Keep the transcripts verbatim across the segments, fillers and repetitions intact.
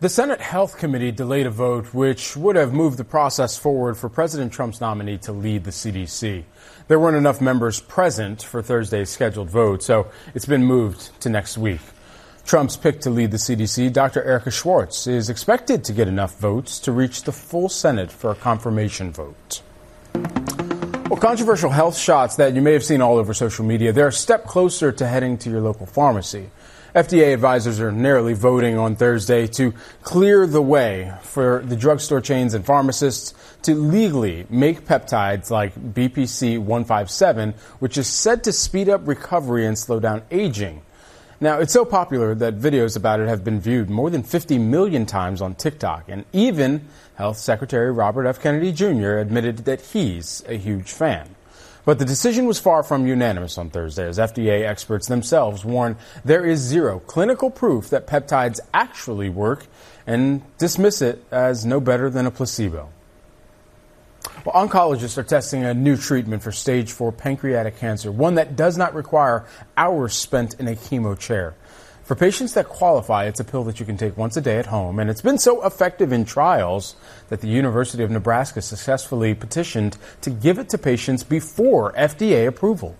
The Senate Health Committee delayed a vote which would have moved the process forward for President Trump's nominee to lead the C D C. There weren't enough members present for Thursday's scheduled vote, so it's been moved to next week. Trump's pick to lead the C D C, Doctor Erica Schwartz, is expected to get enough votes to reach the full Senate for a confirmation vote. Well, controversial health shots that you may have seen all over social media, they're a step closer to heading to your local pharmacy. F D A advisors are narrowly voting on Thursday to clear the way for the drugstore chains and pharmacists to legally make peptides like B P C one fifty-seven, which is said to speed up recovery and slow down aging. Now, it's so popular that videos about it have been viewed more than fifty million times on TikTok, and even Health Secretary Robert F. Kennedy Junior admitted that he's a huge fan. But the decision was far from unanimous on Thursday, as F D A experts themselves warn there is zero clinical proof that peptides actually work and dismiss it as no better than a placebo. Well, oncologists are testing a new treatment for stage four pancreatic cancer, one that does not require hours spent in a chemo chair. For patients that qualify, it's a pill that you can take once a day at home, and it's been so effective in trials that the University of Nebraska successfully petitioned to give it to patients before F D A approval.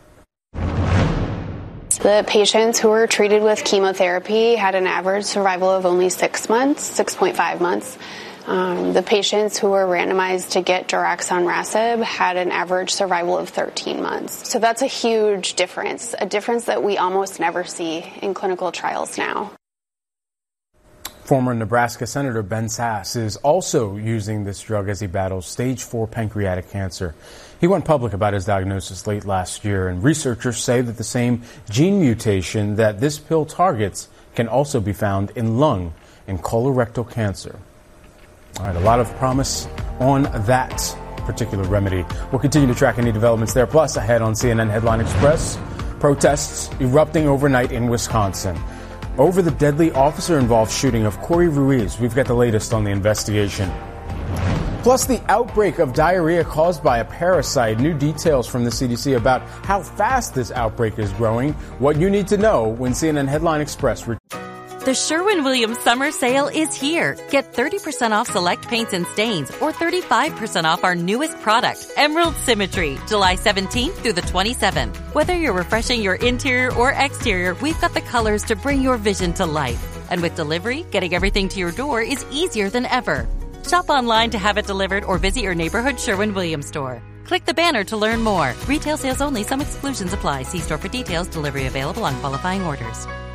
The patients who were treated with chemotherapy had an average survival of only six months, six point five months. Um, the patients who were randomized to get daraxonrasib had an average survival of thirteen months. So that's a huge difference, a difference that we almost never see in clinical trials now. Former Nebraska Senator Ben Sasse is also using this drug as he battles stage four pancreatic cancer. He went public about his diagnosis late last year, and researchers say that the same gene mutation that this pill targets can also be found in lung and colorectal cancer. All right, a lot of promise on that particular remedy. We'll continue to track any developments there. Plus, ahead on C N N Headline Express, protests erupting overnight in Wisconsin over the deadly officer-involved shooting of Corey Ruiz. We've got the latest on the investigation. Plus, the outbreak of diarrhea caused by a parasite. New details from the C D C about how fast this outbreak is growing. What you need to know when C N N Headline Express returns. The Sherwin-Williams Summer Sale is here. Get thirty percent off select paints and stains or thirty-five percent off our newest product, Emerald Symmetry, July seventeenth through the twenty-seventh. Whether you're refreshing your interior or exterior, we've got the colors to bring your vision to life. And with delivery, getting everything to your door is easier than ever. Shop online to have it delivered or visit your neighborhood Sherwin-Williams store. Click the banner to learn more. Retail sales only. Some exclusions apply. See store for details. Delivery available on qualifying orders.